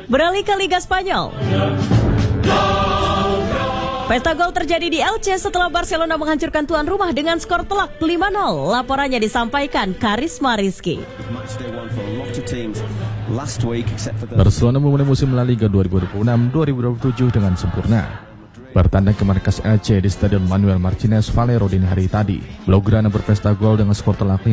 Beralih ke Liga Spanyol. Pesta gol terjadi di Elche setelah Barcelona menghancurkan tuan rumah dengan skor telak 5-0. Laporannya disampaikan Karisma Rizky. Barcelona memulai musim La Liga 2026-2027 dengan sempurna. Bertandang ke markas Elche di Stadion Manuel Martínez Valero dini hari tadi, Blaugrana berpesta gol dengan skor telak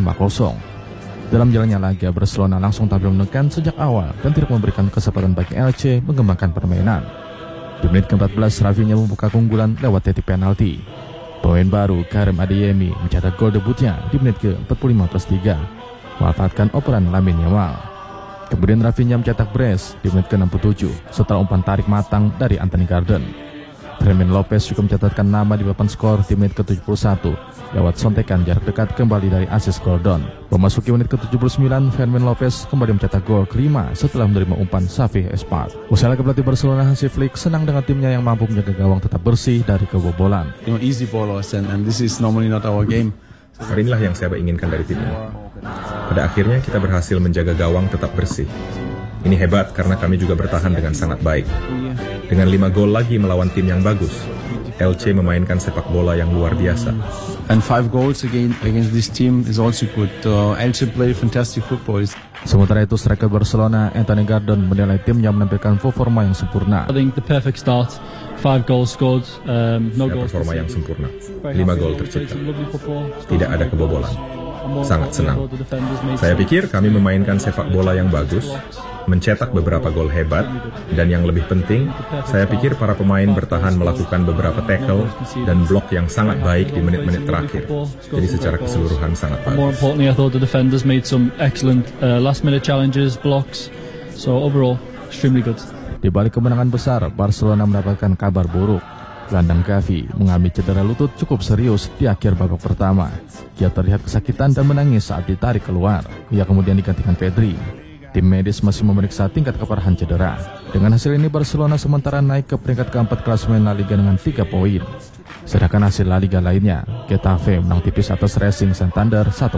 5-0. Dalam jalannya laga, Barcelona langsung tampil menekan sejak awal dan tidak memberikan kesempatan bagi Elche mengembangkan permainan. Di menit ke-14, Rafinha membuka keunggulan lewat titik penalti. Pemain baru Karim Adeyemi mencetak gol debutnya di menit ke-45+3, memanfaatkan operan Lamine Yamal. Kemudian Rafinha mencetak brace di menit ke-67 setelah umpan tarik matang dari Anthony Gordon. Fermin Lopez juga mencatatkan nama di papan skor di menit ke-71 lewat sontekan jarak dekat kembali dari asis Gordon. Memasuki menit ke-79, Fermin Lopez kembali mencetak gol kelima setelah menerima umpan Xavi Espart. Usai laga, pelatih Barcelona Hansi Flick senang dengan timnya yang mampu menjaga gawang tetap bersih dari kebobolan. Easy ballers and this is normally not our game. Hari inilah yang saya inginkan dari tim ini. Pada akhirnya kita berhasil menjaga gawang tetap bersih. Ini hebat karena kami juga bertahan dengan sangat baik. Dengan 5 gol lagi melawan tim yang bagus, Elche memainkan sepak bola yang luar biasa. And 5 goals against this team is also good. Elche play fantastic football. Sementara itu, striker Barcelona Anthony Gordon menilai timnya menampilkan performa yang sempurna. I think the perfect start. 5 goals scored, no goals. Performa yang sempurna. 5 gol tercipta. Tidak ada kebobolan. Sangat senang. Saya pikir kami memainkan sepak bola yang bagus, mencetak beberapa gol hebat, dan yang lebih penting, saya pikir para pemain bertahan melakukan beberapa tackle dan blok yang sangat baik di menit-menit terakhir. Jadi secara keseluruhan sangat bagus. More importantly, I thought the defenders made some excellent last-minute challenges, blocks. So overall, extremely good. Di balik kemenangan besar, Barcelona mendapatkan kabar buruk. Gelandang Gavi mengalami cedera lutut cukup serius di akhir babak pertama. Dia terlihat kesakitan dan menangis saat ditarik keluar. Ia kemudian digantikan Pedri. Tim medis masih memeriksa tingkat keparahan cedera. Dengan hasil ini, Barcelona sementara naik ke peringkat keempat klasemen La Liga dengan 3 poin. Sedangkan hasil La Liga lainnya, Getafe menang tipis atas Racing Santander 1-0.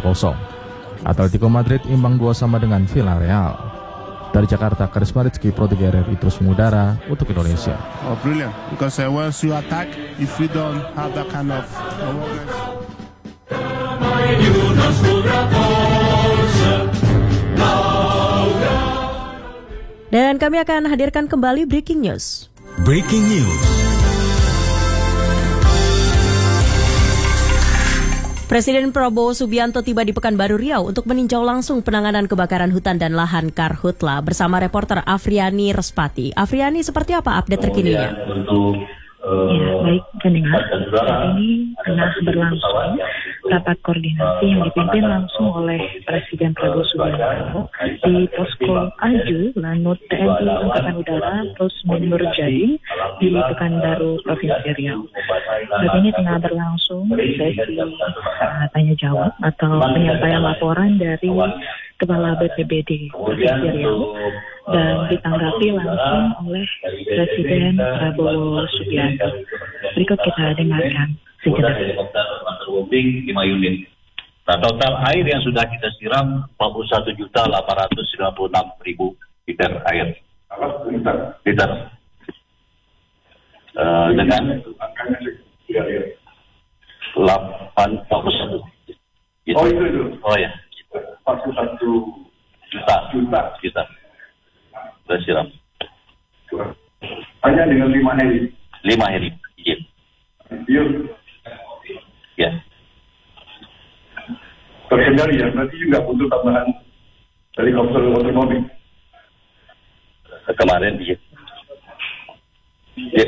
Atletico Madrid imbang 2-2 dengan Villarreal. Dari Jakarta, Karisma Rizky, Pro 3 RRI terus mengudara untuk Indonesia. Oh, brilliant. Because once you attack, if you don't have that kind of awareness. Dan kami akan hadirkan kembali Breaking News. Breaking News. Presiden Prabowo Subianto tiba di Pekanbaru Riau untuk meninjau langsung penanganan kebakaran hutan dan lahan Karhutla bersama reporter Afriani Respati. Afriani, seperti apa update terkininya? Ya, baik pendengar. Saat ini tengah berlangsung rapat koordinasi yang dipimpin langsung oleh Presiden Prabowo Subianto di Posko Aju Lanut TNI Angkatan Udara Rusmin Nurjadi di Pekanbaru Provinsi Riau. Saat ini tengah berlangsung sesi tanya jawab atau penyampaian laporan dari Kepala BPBD Provinsi Riau dan ditanggapi langsung oleh Presiden Prabowo Subianto. Berikut kita dengarkan sejenak. Nah, total air yang sudah kita siram 41.896.000 liter air. Liter. Dengan 841. Gitu. Oh itu. Oh ya. 41 juta. Kita siram. Hanya dengan 5 heli. 5 heli. Iya. Ya. Terkendali ya, nanti juga butuh tambahan helikopter waterbombing. Kemarin iya. Ya,